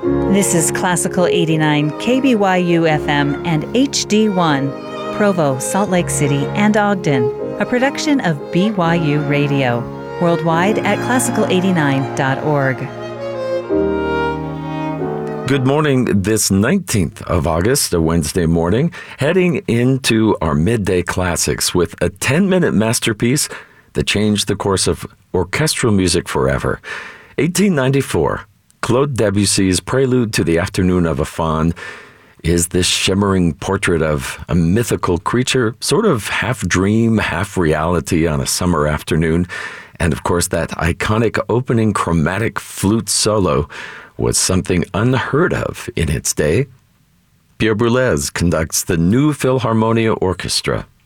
This is Classical 89 KBYU FM and HD1, Provo, Salt Lake City, and Ogden, a production of BYU Radio, worldwide at classical89.org. Good morning, this 19th of August, a Wednesday morning, heading into our midday classics with a 10-minute masterpiece that changed the course of orchestral music forever. 1894, Claude Debussy's Prelude to the Afternoon of a Faun is this shimmering portrait of a mythical creature, sort of half dream, half reality on a summer afternoon. And of course, that iconic opening chromatic flute solo was something unheard of in its day. Pierre Boulez conducts the New Philharmonia Orchestra